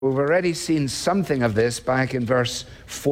We've already seen something of this back in verse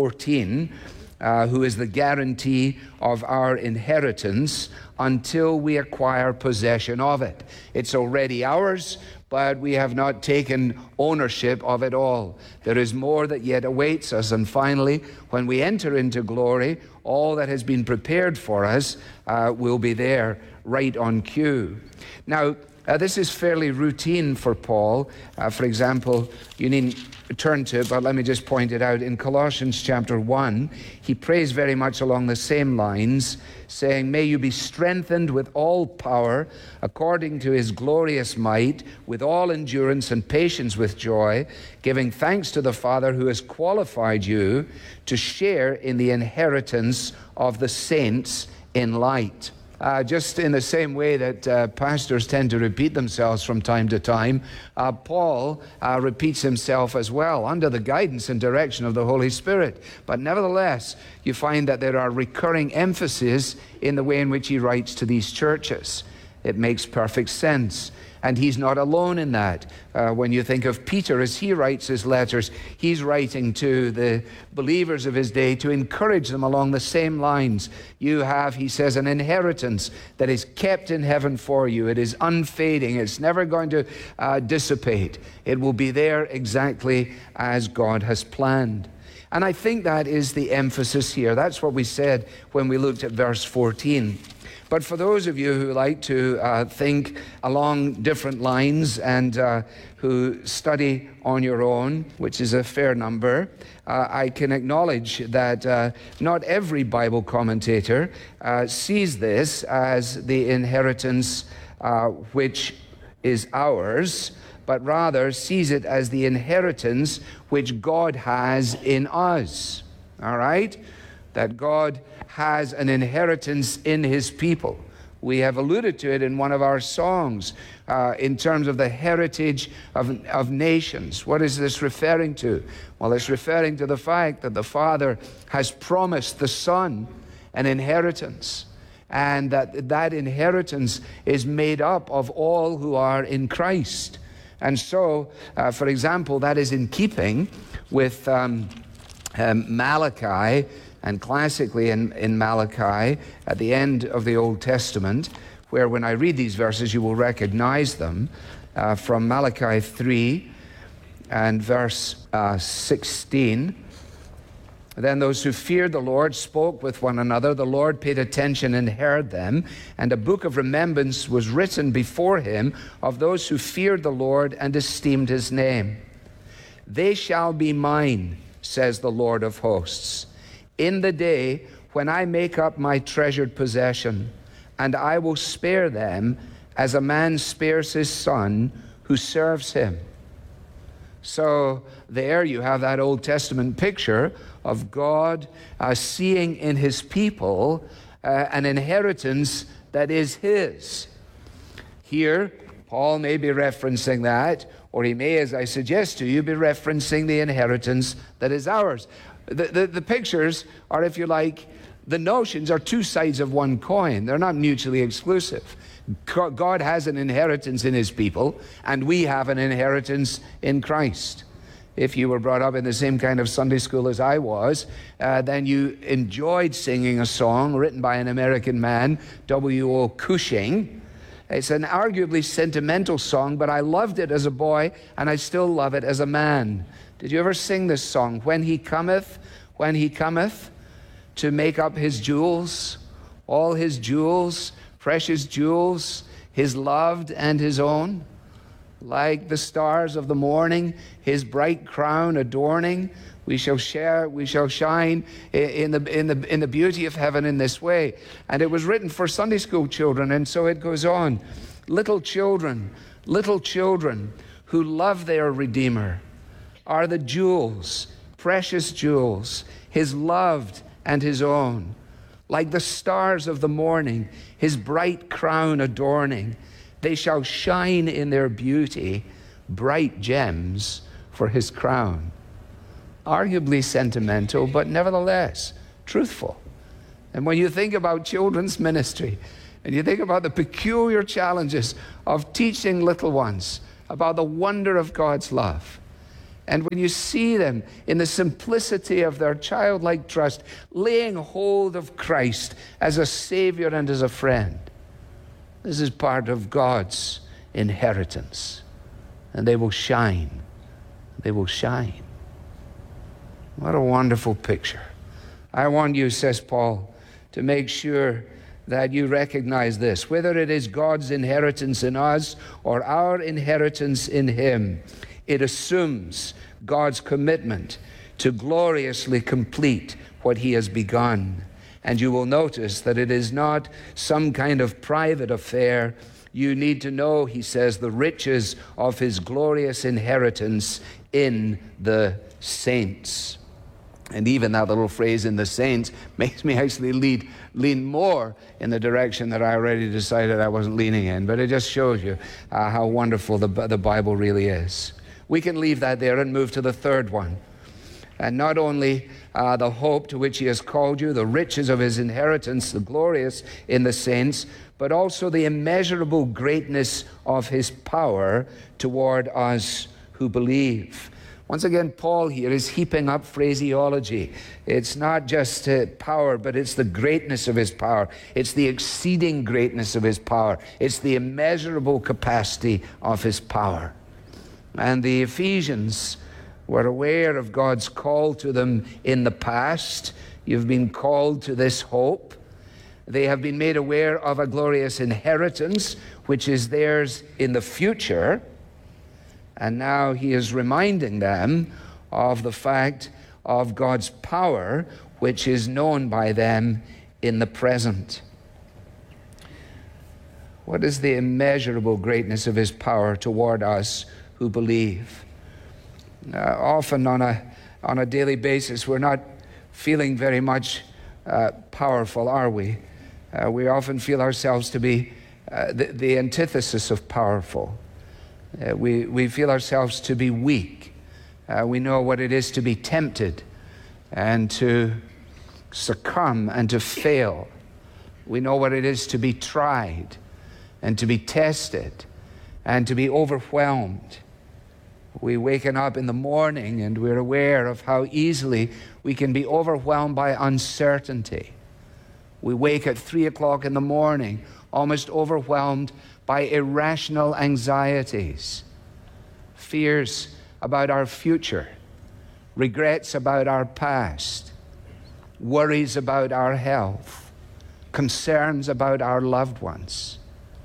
14, who is the guarantee of our inheritance until we acquire possession of it. It's already ours, but we have not taken ownership of it all. There is more that yet awaits us, and finally, when we enter into glory, all that has been prepared for us will be there right on cue. Now, this is fairly routine for Paul. For example, you needn't turn to it, but let me just point it out. In Colossians chapter 1, he prays very much along the same lines, saying, "May you be strengthened with all power, according to his glorious might, with all endurance and patience with joy, giving thanks to the Father who has qualified you to share in the inheritance of the saints in light." Just in the same way that pastors tend to repeat themselves from time to time, Paul repeats himself as well under the guidance and direction of the Holy Spirit. But nevertheless, you find that there are recurring emphases in the way in which he writes to these churches. It makes perfect sense. And he's not alone in that. When you think of Peter, as he writes his letters, he's writing to the believers of his day to encourage them along the same lines. You have, he says, an inheritance that is kept in heaven for you. It is unfading. It's never going to dissipate. It will be there exactly as God has planned. And I think that is the emphasis here. That's what we said when we looked at verse 14. But for those of you who like to think along different lines and who study on your own, which is a fair number, I can acknowledge that not every Bible commentator sees this as the inheritance which is ours, but rather sees it as the inheritance which God has in us. All right? That God has an inheritance in his people. We have alluded to it in one of our songs in terms of the heritage of nations. What is this referring to? Well, it's referring to the fact that the Father has promised the Son an inheritance, and that inheritance is made up of all who are in Christ. And so, for example, that is in keeping with Malachi. And classically in Malachi, at the end of the Old Testament, where when I read these verses you will recognize them, from Malachi 3 and verse 16, "Then those who feared the Lord spoke with one another. The Lord paid attention and heard them. And a book of remembrance was written before him of those who feared the Lord and esteemed his name. They shall be mine, says the Lord of hosts, in the day when I make up my treasured possession, and I will spare them as a man spares his son who serves him." So there you have that Old Testament picture of God seeing in his people an inheritance that is his. Here, Paul may be referencing that, or he may, as I suggest to you, be referencing the inheritance that is ours. The pictures are, if you like, the notions are two sides of one coin. They're not mutually exclusive. God has an inheritance in his people, and we have an inheritance in Christ. If you were brought up in the same kind of Sunday school as I was, then you enjoyed singing a song written by an American man, W.O. Cushing. It's an arguably sentimental song, but I loved it as a boy, and I still love it as a man. Did you ever sing this song? When he cometh to make up his jewels, all his jewels, precious jewels, his loved and his own, like the stars of the morning, his bright crown adorning, we shall shine in the beauty of heaven in this way. And it was written for Sunday school children, and so it goes on. Little children who love their Redeemer are the jewels, precious jewels, his loved and his own. Like the stars of the morning, his bright crown adorning, they shall shine in their beauty, bright gems for his crown. Arguably sentimental, but nevertheless truthful. And when you think about children's ministry, and you think about the peculiar challenges of teaching little ones about the wonder of God's love, And when you see them in the simplicity of their childlike trust, laying hold of Christ as a Savior and as a friend, this is part of God's inheritance. And they will shine. They will shine. What a wonderful picture. I want you, says Paul, to make sure that you recognize this. Whether it is God's inheritance in us or our inheritance in Him, it assumes God's commitment to gloriously complete what He has begun. And you will notice that it is not some kind of private affair. You need to know, he says, the riches of His glorious inheritance in the saints. And even that little phrase, in the saints, makes me actually lean more in the direction that I already decided I wasn't leaning in. But it just shows you how wonderful the Bible really is. We can leave that there and move to the third one. And not only the hope to which He has called you, the riches of His inheritance, the glorious in the saints, but also the immeasurable greatness of His power toward us who believe. Once again, Paul here is heaping up phraseology. It's not just power, but it's the greatness of His power. It's the exceeding greatness of His power. It's the immeasurable capacity of His power. And the Ephesians were aware of God's call to them in the past. You've been called to this hope. They have been made aware of a glorious inheritance, which is theirs in the future. And now he is reminding them of the fact of God's power, which is known by them in the present. What is the immeasurable greatness of His power toward us who believe? Often on a daily basis, we're not feeling very much powerful, are we? We often feel ourselves to be the antithesis of powerful. We feel ourselves to be weak. We know what it is to be tempted and to succumb and to fail. We know what it is to be tried and to be tested and to be overwhelmed. We waken up in the morning and we're aware of how easily we can be overwhelmed by uncertainty. We wake at 3 o'clock in the morning, almost overwhelmed by irrational anxieties, fears about our future, regrets about our past, worries about our health, concerns about our loved ones.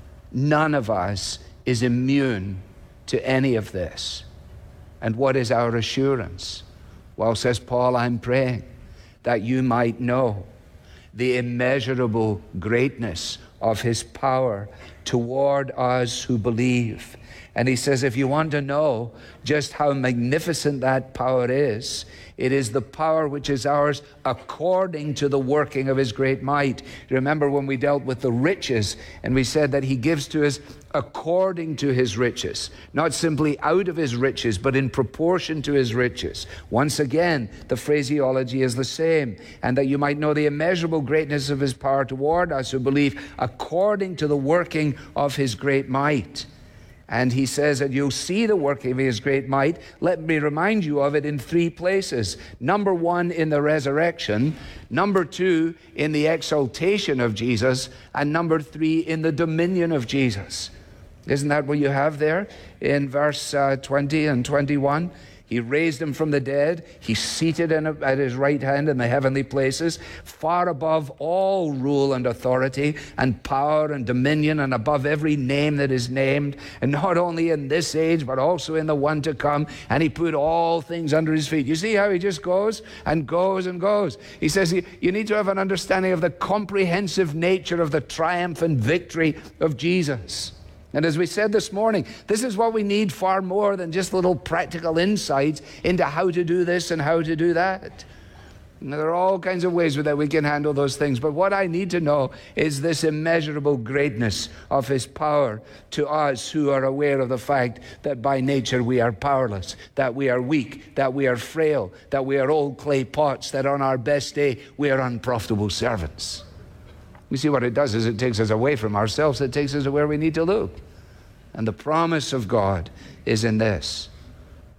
None of us is immune to any of this. And what is our assurance? Well, says Paul, I'm praying that you might know the immeasurable greatness of His power toward us who believe. And he says, if you want to know just how magnificent that power is, it is the power which is ours according to the working of His great might. Remember when we dealt with the riches, and we said that He gives to us according to His riches, not simply out of His riches, but in proportion to His riches. Once again, the phraseology is the same. And that you might know the immeasurable greatness of His power toward us who believe, according to the working of His great might. And he says that you'll see the working of His great might. Let me remind you of it in 3 places. Number 1, in the resurrection. Number 2, in the exaltation of Jesus. And number 3, in the dominion of Jesus. Isn't that what you have there in verse 20 and 21? He raised Him from the dead. He's seated at His right hand in the heavenly places, far above all rule and authority and power and dominion, and above every name that is named, and not only in this age, but also in the one to come. And He put all things under His feet. You see how He just goes and goes and goes. He says you need to have an understanding of the comprehensive nature of the triumph and victory of Jesus. And as we said this morning, this is what we need far more than just little practical insights into how to do this and how to do that. And there are all kinds of ways that we can handle those things. But what I need to know is this immeasurable greatness of His power to us who are aware of the fact that by nature we are powerless, that we are weak, that we are frail, that we are old clay pots, that on our best day we are unprofitable servants. You see, what it does is it takes us away from ourselves. It takes us to where we need to look. And the promise of God is in this.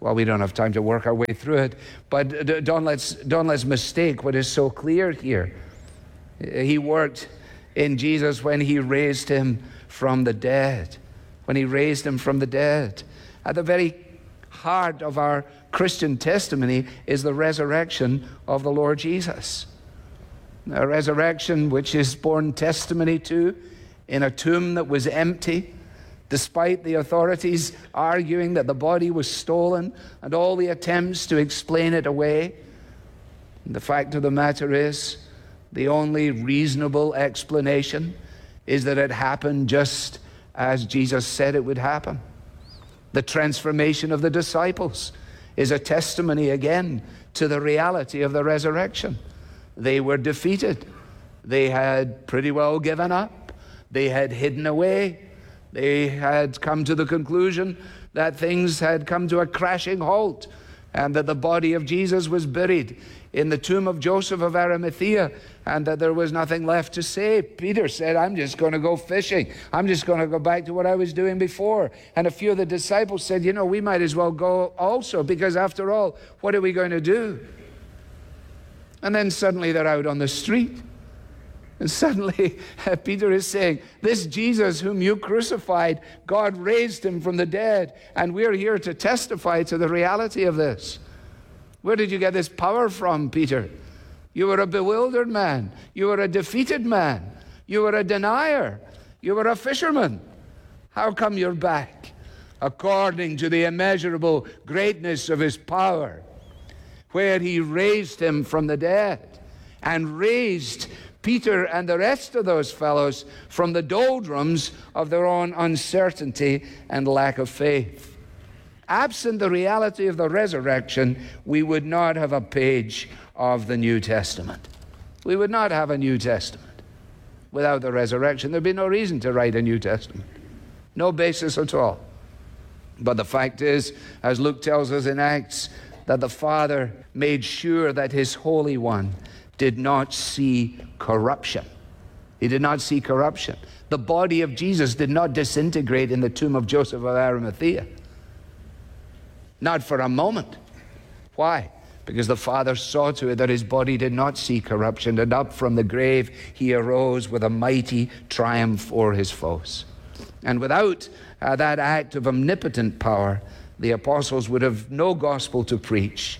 Well, we don't have time to work our way through it, but don't let's mistake what is so clear here. He worked in Jesus when he raised him from the dead. When he raised him from the dead. At the very heart of our Christian testimony is the resurrection of the Lord Jesus. A resurrection which is borne testimony to in a tomb that was empty, despite the authorities arguing that the body was stolen and all the attempts to explain it away. And the fact of the matter is, the only reasonable explanation is that it happened just as Jesus said it would happen. The transformation of the disciples is a testimony again to the reality of the resurrection. They were defeated. They had pretty well given up. They had hidden away. They had come to the conclusion that things had come to a crashing halt and that the body of Jesus was buried in the tomb of Joseph of Arimathea and that there was nothing left to say. Peter said, I'm just going to go fishing. I'm just going to go back to what I was doing before. And a few of the disciples said, we might as well go also, because after all, what are we going to do? And then suddenly they're out on the street. And suddenly Peter is saying, this Jesus whom you crucified, God raised him from the dead. And we're here to testify to the reality of this. Where did you get this power from, Peter? You were a bewildered man. You were a defeated man. You were a denier. You were a fisherman. How come you're back? According to the immeasurable greatness of his power, where he raised him from the dead and raised Peter and the rest of those fellows from the doldrums of their own uncertainty and lack of faith. Absent the reality of the resurrection, we would not have a page of the New Testament. We would not have a New Testament. Without the resurrection, there'd be no reason to write a New Testament. No basis at all. But the fact is, as Luke tells us in Acts, that the Father made sure that his Holy One did not see corruption. He did not see corruption. The body of Jesus did not disintegrate in the tomb of Joseph of Arimathea. Not for a moment. Why? Because the Father saw to it that his body did not see corruption, and up from the grave he arose with a mighty triumph o'er his foes. And without that act of omnipotent power, the apostles would have no gospel to preach,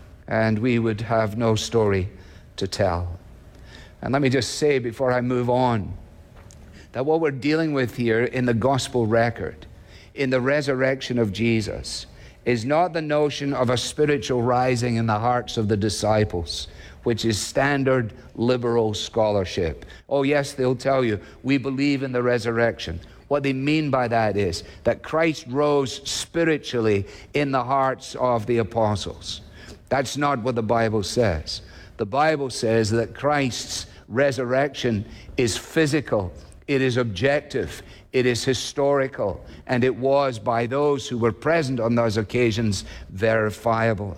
and we would have no story to tell. And let me just say before I move on, that what we're dealing with here in the gospel record, in the resurrection of Jesus, is not the notion of a spiritual rising in the hearts of the disciples, which is standard liberal scholarship. Oh yes, they'll tell you, we believe in the resurrection. What they mean by that is that Christ rose spiritually in the hearts of the apostles. That's not what the Bible says. The Bible says that Christ's resurrection is physical, it is objective, it is historical, and it was, by those who were present on those occasions, verifiable.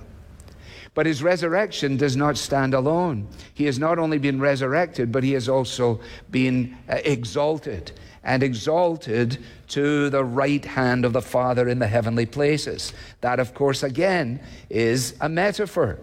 But his resurrection does not stand alone. He has not only been resurrected, but he has also been exalted, and exalted to the right hand of the Father in the heavenly places. That, of course, again, is a metaphor.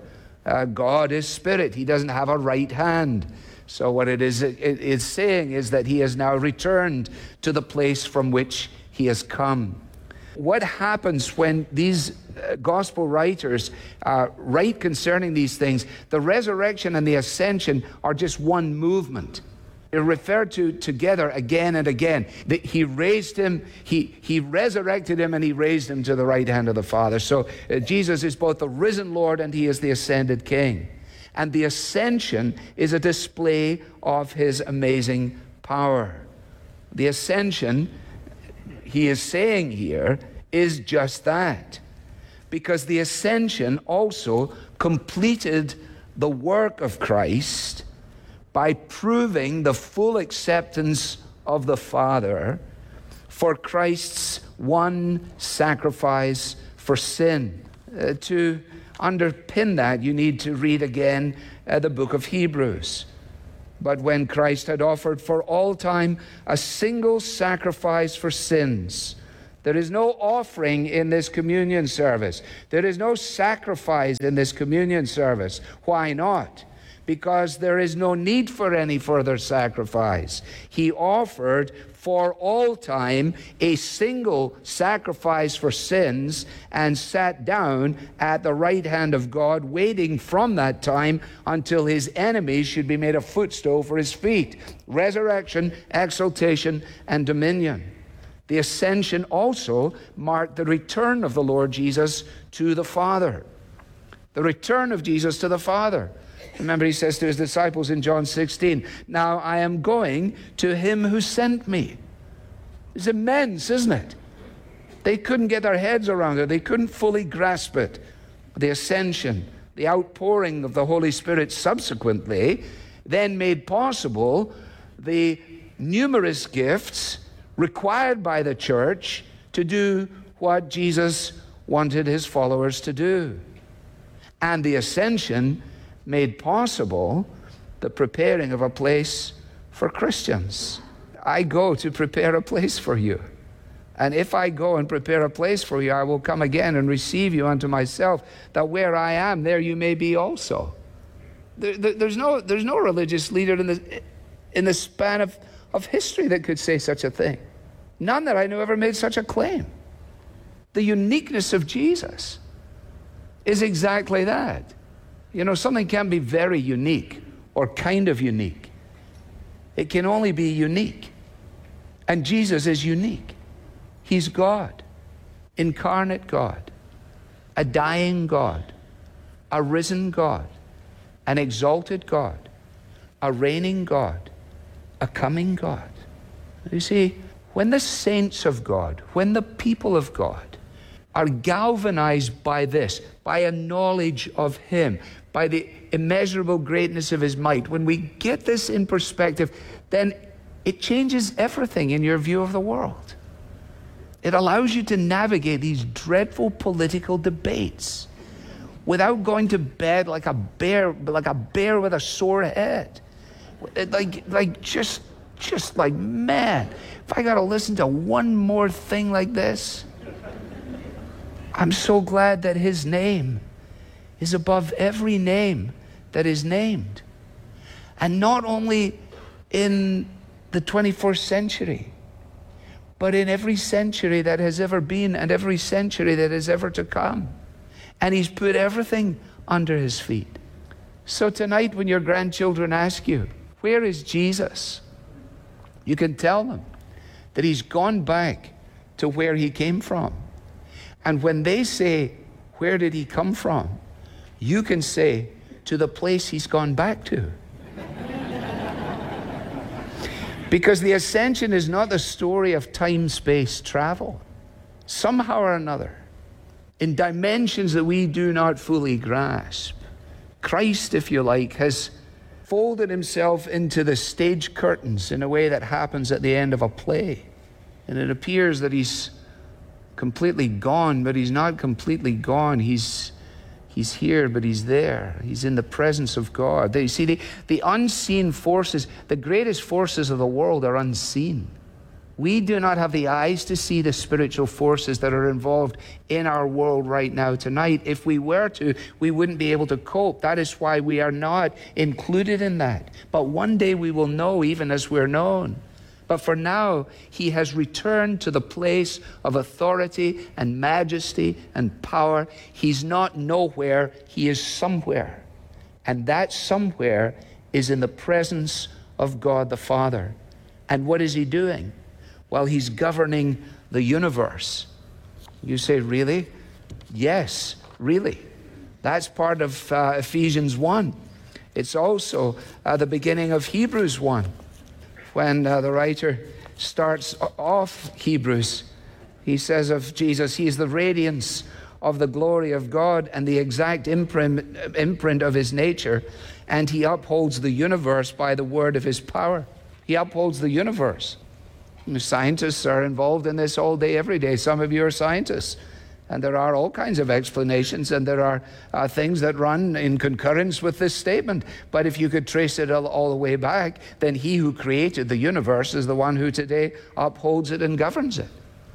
God is spirit. He doesn't have a right hand. So what it is saying is that he has now returned to the place from which he has come. What happens when these gospel writers write concerning these things? The resurrection and the ascension are just one movement. They're referred to together again and again. He raised him, he resurrected him, and he raised him to the right hand of the Father. So Jesus is both the risen Lord and he is the ascended King. And the ascension is a display of his amazing power. The ascension, he is saying here, is just that. Because the ascension also completed the work of Christ by proving the full acceptance of the Father for Christ's one sacrifice for sin. To underpin that, you need to read again the book of Hebrews. But when Christ had offered for all time a single sacrifice for sins, There is no offering in this communion service. There is no sacrifice in this communion service. Why not? Because there is no need for any further sacrifice. He offered for all time a single sacrifice for sins and sat down at the right hand of God, waiting from that time until his enemies should be made a footstool for his feet. Resurrection, exaltation, and dominion. The ascension also marked the return of the Lord Jesus to the Father. The return of Jesus to the Father. Remember, he says to his disciples in John 16, "Now I am going to him who sent me." It's immense, isn't it? They couldn't get their heads around it. They couldn't fully grasp it. The ascension, the outpouring of the Holy Spirit subsequently, then made possible the numerous gifts required by the church to do what Jesus wanted his followers to do. And the ascension made possible the preparing of a place for Christians. I go to prepare a place for you. And if I go and prepare a place for you, I will come again and receive you unto myself, that where I am, there you may be also. There's no religious leader in the span of history that could say such a thing. None that I know ever made such a claim. The uniqueness of Jesus is exactly that. You know, something can be very unique or kind of unique. It can only be unique. And Jesus is unique. He's God, incarnate God, a dying God, a risen God, an exalted God, a reigning God, a coming God. You see, when the saints of God, when the people of God are galvanized by this, by a knowledge of him, by the immeasurable greatness of his might, when we get this in perspective, then it changes everything in your view of the world. It allows you to navigate these dreadful political debates without going to bed like a bear with a sore head. Just like, man, if I got to listen to one more thing like this, I'm so glad that his name is above every name that is named. And not only in the 21st century, but in every century that has ever been and every century that is ever to come. And he's put everything under his feet. So tonight when your grandchildren ask you, where is Jesus? You can tell them that he's gone back to where he came from. And when they say, where did he come from? You can say, to the place he's gone back to. Because the ascension is not the story of time-space travel. Somehow or another, in dimensions that we do not fully grasp, Christ, if you like, has folded himself into the stage curtains in a way that happens at the end of a play. And it appears that he's completely gone, but he's not completely gone. He's here, but he's there. He's in the presence of God. You see, the unseen forces, the greatest forces of the world are unseen. We do not have the eyes to see the spiritual forces that are involved in our world right now tonight. If we were to, we wouldn't be able to cope. That is why we are not included in that. But one day we will know, even as we're known. But for now, he has returned to the place of authority and majesty and power. He's not nowhere, he is somewhere. And that somewhere is in the presence of God the Father. And what is he doing? Well, he's governing the universe. You say, really? Yes, really. That's part of Ephesians 1. It's also the beginning of Hebrews 1. When the writer starts off Hebrews, he says of Jesus, he is the radiance of the glory of God and the exact imprint of his nature, and he upholds the universe by the word of his power. He upholds the universe. Scientists are involved in this all day, every day. Some of you are scientists. And there are all kinds of explanations, and there are things that run in concurrence with this statement. But if you could trace it all the way back, then he who created the universe is the one who today upholds it and governs it.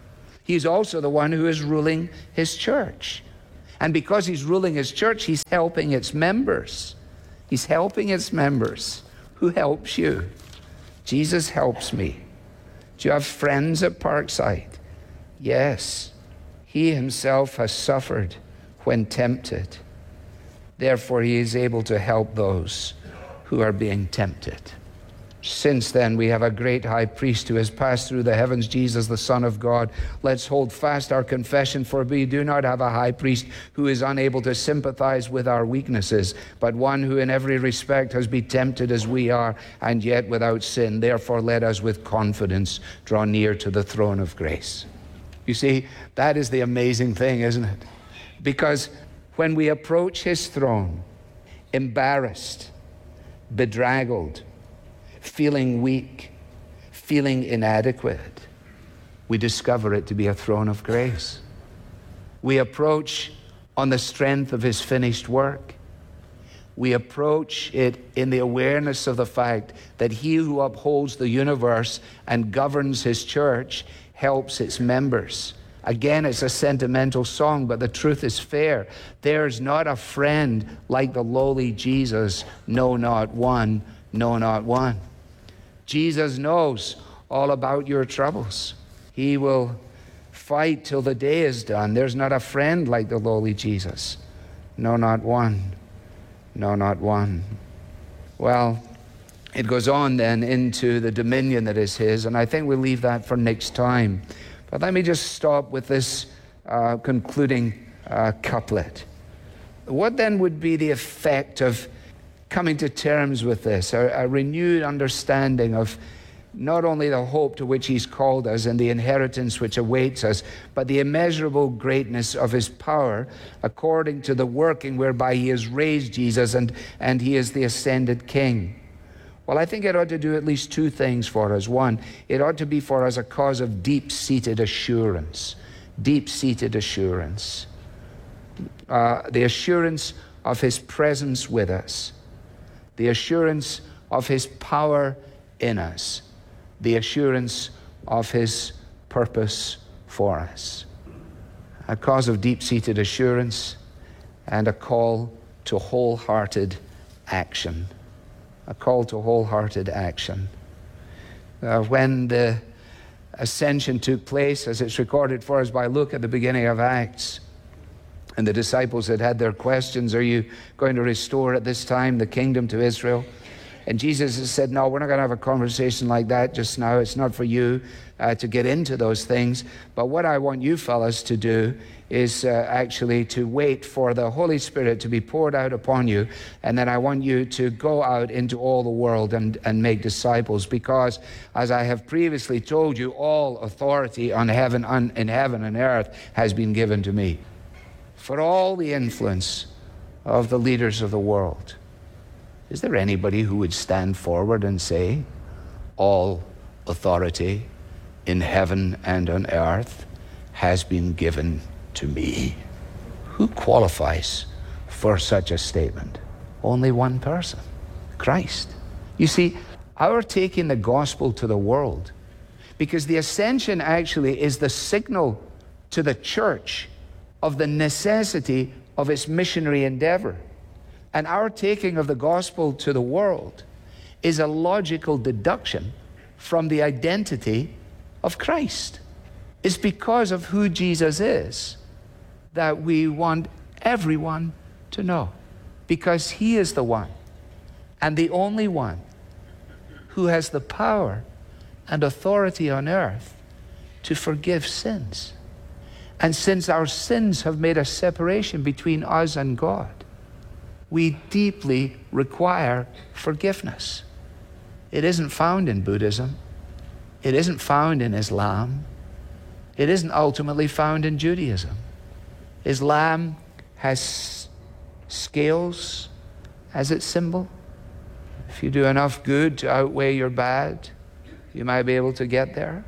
He's also the one who is ruling his church. And because he's ruling his church, he's helping its members. He's helping its members. Who helps you? Jesus helps me. Do you have friends at Parkside? Yes. He himself has suffered when tempted. Therefore, he is able to help those who are being tempted. Since then, we have a great high priest who has passed through the heavens, Jesus, the Son of God. Let's hold fast our confession, for we do not have a high priest who is unable to sympathize with our weaknesses, but one who in every respect has been tempted as we are, and yet without sin. Therefore, let us with confidence draw near to the throne of grace. You see, that is the amazing thing, isn't it? Because when we approach his throne, embarrassed, bedraggled, feeling weak, feeling inadequate, we discover it to be a throne of grace. We approach on the strength of his finished work. We approach it in the awareness of the fact that he who upholds the universe and governs his church helps its members. Again, it's a sentimental song, but the truth is fair. There's not a friend like the lowly Jesus, no, not one, no, not one. Jesus knows all about your troubles. He will fight till the day is done. There's not a friend like the lowly Jesus. No, not one. No, not one. Well, it goes on then into the dominion that is his, and I think we'll leave that for next time. But let me just stop with this concluding couplet. What then would be the effect of coming to terms with this, a renewed understanding of not only the hope to which he's called us and the inheritance which awaits us, but the immeasurable greatness of his power according to the working whereby he has raised Jesus and he is the ascended King? Well, I think it ought to do at least two things for us. One, it ought to be for us a cause of deep-seated assurance. Deep-seated assurance. The assurance of his presence with us. The assurance of his power in us. The assurance of his purpose for us. A cause of deep-seated assurance and a call to wholehearted action. A call to wholehearted action. When the ascension took place, as it's recorded for us by Luke at the beginning of Acts, and the disciples had their questions, are you going to restore at this time the kingdom to Israel? And Jesus has said, no, we're not going to have a conversation like that just now. It's not for you to get into those things. But what I want you fellas to do is actually to wait for the Holy Spirit to be poured out upon you. And then I want you to go out into all the world and make disciples. Because, as I have previously told you, all authority in heaven and earth has been given to me. For all the influence of the leaders of the world, is there anybody who would stand forward and say, all authority in heaven and on earth has been given to me? Who qualifies for such a statement? Only one person, Christ. You see, our taking the gospel to the world, because the ascension actually is the signal to the church of the necessity of its missionary endeavor. And our taking of the gospel to the world is a logical deduction from the identity of Christ. It's because of who Jesus is that we want everyone to know. Because he is the one and the only one who has the power and authority on earth to forgive sins. And since our sins have made a separation between us and God, we deeply require forgiveness. It isn't found in Buddhism. It isn't found in Islam. It isn't ultimately found in Judaism. Islam has scales as its symbol. If you do enough good to outweigh your bad, you might be able to get there.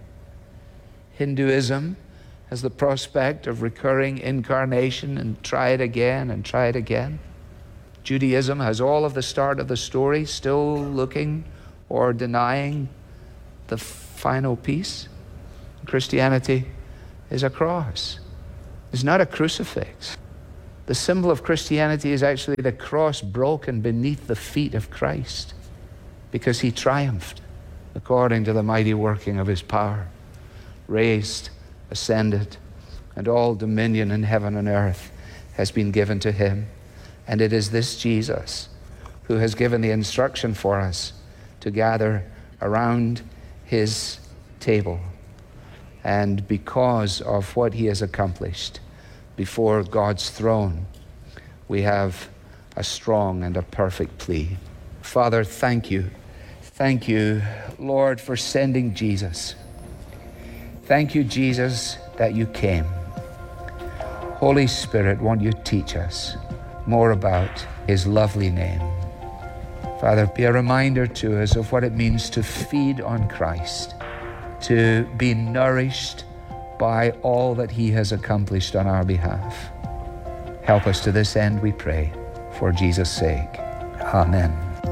Hinduism has the prospect of recurring incarnation and try it again and try it again. Judaism has all of the start of the story, still looking or denying the final piece. Christianity is a cross. It's not a crucifix. The symbol of Christianity is actually the cross broken beneath the feet of Christ, because he triumphed according to the mighty working of his power, raised, ascended, and all dominion in heaven and earth has been given to him. And it is this Jesus who has given the instruction for us to gather around his table. And because of what he has accomplished before God's throne, we have a strong and a perfect plea. Father, thank you. Thank you, Lord, for sending Jesus. Thank you, Jesus, that you came. Holy Spirit, won't you teach us more about his lovely name? Father, be a reminder to us of what it means to feed on Christ, to be nourished by all that he has accomplished on our behalf. Help us to this end, we pray, for Jesus' sake. Amen.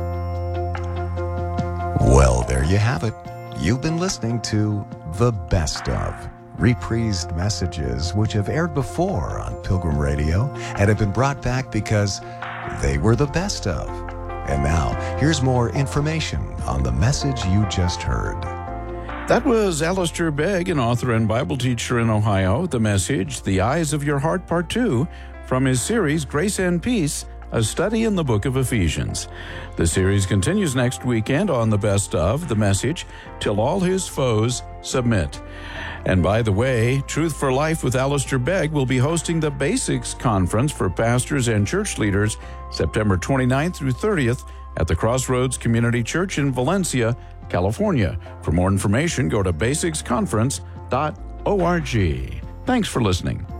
Well, there you have it. You've been listening to The Best Of, reprised messages which have aired before on Pilgrim Radio and have been brought back because they were the best of. And now, here's more information on the message you just heard. That was Alistair Begg, an author and Bible teacher in Ohio. The message, The Eyes of Your Heart, Part 2, from his series, Grace and Peace, a study in the book of Ephesians. The series continues next weekend on The Best Of, the message, Till All His Foes Submit. And by the way, Truth for Life with Alistair Begg will be hosting the Basics Conference for pastors and church leaders September 29th through 30th at the Crossroads Community Church in Valencia, California. For more information, go to basicsconference.org. Thanks for listening.